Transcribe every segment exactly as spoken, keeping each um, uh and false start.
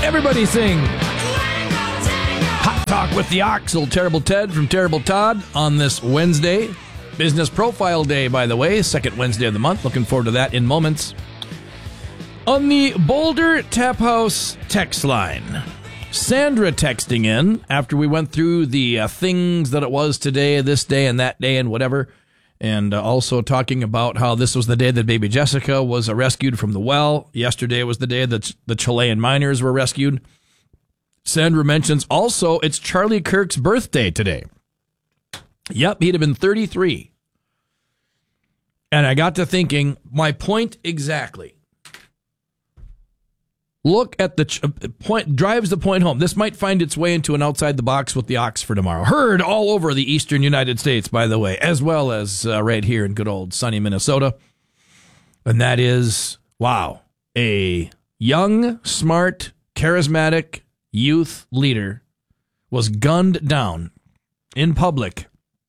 Everybody sing. Hot Talk with the Ox, old Terrible Ted from Terrible Todd on this Wednesday. Business Profile Day, by the way, second Wednesday of the month. Looking forward to that in moments. On the Boulder Tap House text line, Sandra texting in after we went through the uh, things that it was today, this day, and that day, and whatever. And uh, also talking about how this was the day that baby Jessica was uh, rescued from the well. Yesterday was the day that the Chilean miners were rescued. Sandra mentions also it's Charlie Kirk's birthday today. Yep, he'd have been thirty-three. And I got to thinking, my point exactly. Look at the ch- point, drives the point home. This might find its way into an Outside the Box with the Ox for tomorrow. Heard all over the eastern United States, by the way, as well as uh, right here in good old sunny Minnesota. And that is, wow, a young, smart, charismatic youth leader was gunned down in public.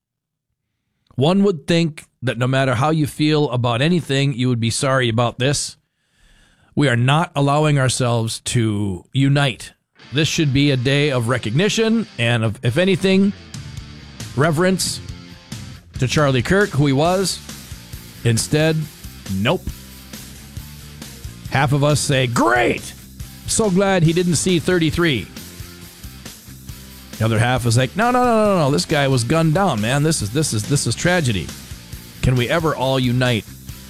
One would think that no matter how you feel about anything, you would be sorry about this. We are not allowing ourselves to unite. This should be a day of recognition and, of, if anything, reverence to Charlie Kirk, who he was. Instead, nope. Half of us say, great! So glad he didn't see thirty-three. The other half is like, no, no, no, no, no. This guy was gunned down, man. This is this is this is tragedy. Can we ever all unite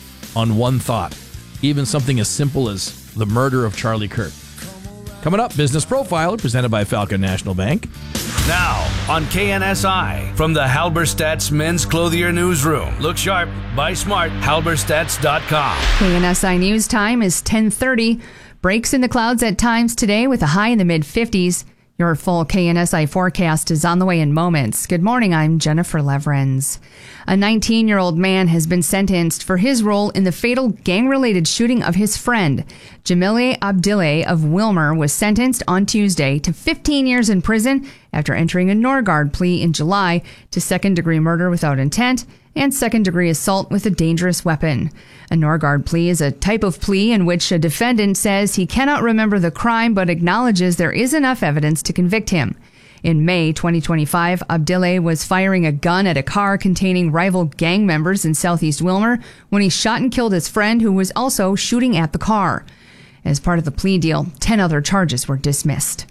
on one thought? Even something as simple as the murder of Charlie Kirk. Coming up, Business Profile, presented by Falcon National Bank. Now, on K N S I, from the Halberstadt's Men's Clothier Newsroom. Look sharp, buy smart, halberstadts dot com. K N S I News time is ten thirty. Breaks in the clouds at times today with a high in the mid-fifties. Your full K N S I forecast is on the way in moments. Good morning, I'm Jennifer Leverens. A nineteen-year-old man has been sentenced for his role in the fatal gang-related shooting of his friend. Jamile Abdille of Wilmer was sentenced on Tuesday to fifteen years in prison after entering a Norgard plea in July to second-degree murder without intent and second-degree assault with a dangerous weapon. A Norgard plea is a type of plea in which a defendant says he cannot remember the crime but acknowledges there is enough evidence to convict him. In May twenty twenty-five, Abdille was firing a gun at a car containing rival gang members in southeast Wilmer when he shot and killed his friend who was also shooting at the car. As part of the plea deal, ten other charges were dismissed.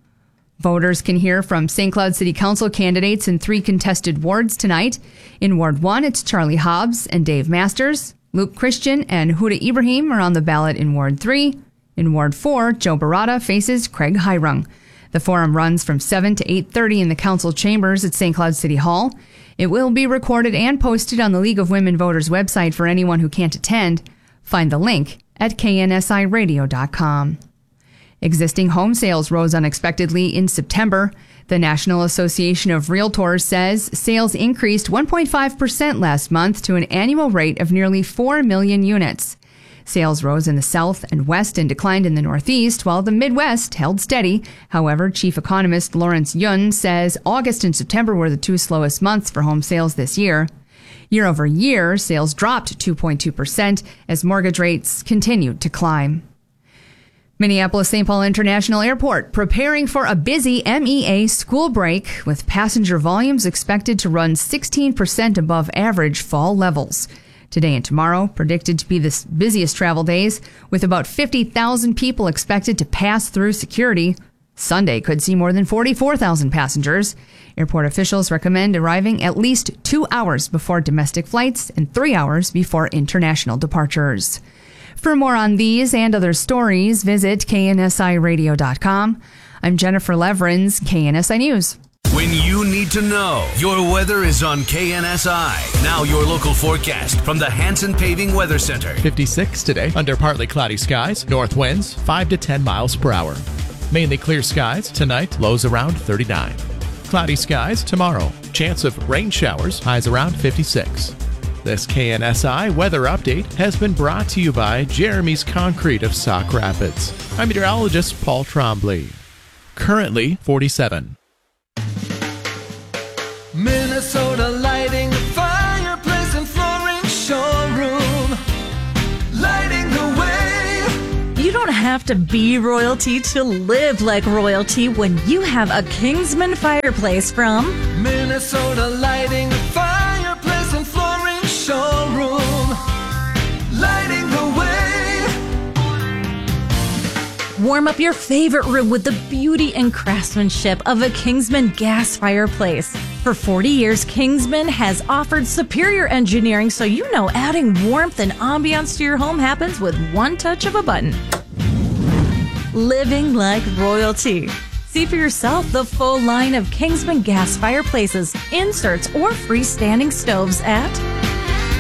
Voters can hear from Saint Cloud City Council candidates in three contested wards tonight. In Ward one, it's Charlie Hobbs and Dave Masters. Luke Christian and Huda Ibrahim are on the ballot in Ward three. In Ward four, Joe Barata faces Craig Hirung. The forum runs from seven to eight thirty in the council chambers at Saint Cloud City Hall. It will be recorded and posted on the League of Women Voters website for anyone who can't attend. Find the link at K N S I radio dot com. Existing home sales rose unexpectedly in September. The National Association of Realtors says sales increased one point five percent last month to an annual rate of nearly four million units. Sales rose in the South and West and declined in the Northeast, while the Midwest held steady. However, chief economist Lawrence Yun says August and September were the two slowest months for home sales this year. Year over year, sales dropped two point two percent as mortgage rates continued to climb. Minneapolis-Saint Paul International Airport preparing for a busy M E A school break with passenger volumes expected to run sixteen percent above average fall levels. Today and tomorrow predicted to be the busiest travel days with about fifty thousand people expected to pass through security. Sunday could see more than forty-four thousand passengers. Airport officials recommend arriving at least two hours before domestic flights and three hours before international departures. For more on these and other stories, visit K N S I radio dot com. I'm Jennifer Leverens, K N S I News. When you need to know, your weather is on K N S I. Now your local forecast from the Hanson Paving Weather Center. fifty-six today, under partly cloudy skies, north winds five to ten miles per hour. Mainly clear skies tonight, lows around thirty-nine. Cloudy skies tomorrow, chance of rain showers, highs around fifty-six. This K N S I weather update has been brought to you by Jeremy's Concrete of Sauk Rapids. I'm meteorologist Paul Trombley. Currently forty-seven. Minnesota lighting the fireplace and flooring showroom, lighting the way. You don't have have to be royalty to live like royalty when you have a Kingsman fireplace from Minnesota Lighting, the fireplace and flooring showroom. Lighting the way. Warm up your favorite room with the beauty and craftsmanship of a Kingsman gas fireplace. For forty years, Kingsman has offered superior engineering, so you know adding warmth and ambiance to your home happens with one touch of a button. Living like royalty. See for yourself the full line of Kingsman gas fireplaces, inserts, or freestanding stoves at